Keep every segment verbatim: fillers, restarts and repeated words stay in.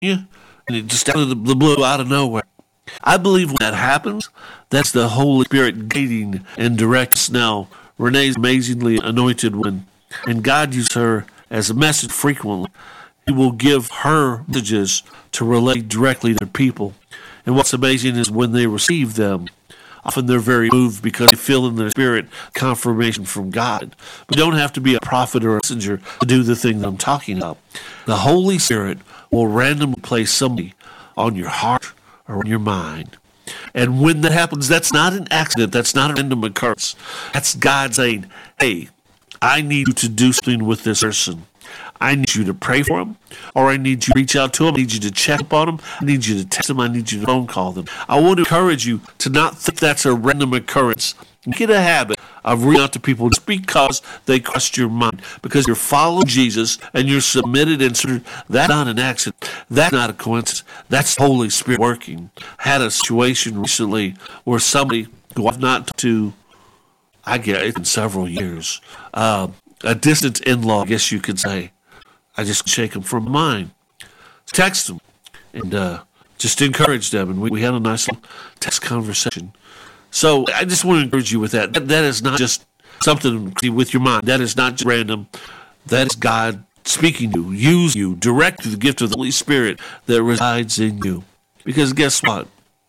you, and it just out of the, the blue, out of nowhere. I believe when that happens, that's the Holy Spirit guiding and directing us. Now, Renee's amazingly anointed woman, and God uses her as a message frequently. He will give her messages to relate directly to people. And what's amazing is when they receive them, often they're very moved because they feel in their spirit confirmation from God. But you don't have to be a prophet or a messenger to do the thing that I'm talking about. The Holy Spirit will randomly place somebody on your heart or on your mind. And when that happens, that's not an accident. That's not a random occurrence. That's God saying, hey, I need you to do something with this person. I need you to pray for them, or I need you to reach out to them. I need you to check up on them. I need you to text them. I need you to phone call them. I want to encourage you to not think that's a random occurrence. Get a habit of reaching out to people just because they crossed your mind, because you're following Jesus and you're submitted and surrendered. That's not an accident. That's not a coincidence. That's the Holy Spirit working. I had a situation recently where somebody who I've not talked to, I guess, it's been several years, uh, a distant in-law, I guess you could say. I just shake them from mine. Text them and uh, just encourage them. And we, we had a nice little text conversation. So I just want to encourage you with that. That, that is not just something with your mind. That is not just random. That is God speaking to you, use you, direct you, the gift of the Holy Spirit that resides in you. Because guess what?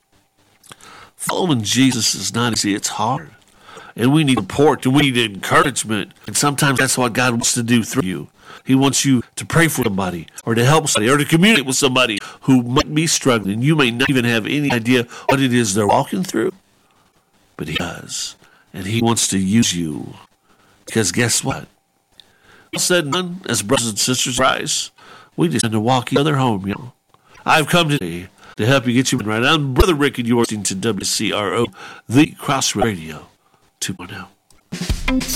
Following Jesus is not easy. It's hard. And we need support, and we need encouragement. And sometimes that's what God wants to do through you. He wants you to pray for somebody, or to help somebody, or to communicate with somebody who might be struggling. You may not even have any idea what it is they're walking through, but He does. And He wants to use you. Because guess what? All said and done, as brothers and sisters in Christ, we just need to walk each other home, you know. I've come today to help you get you right. I'm Brother Rick, and you're listening to W C R O, the Crossroads Radio two point oh.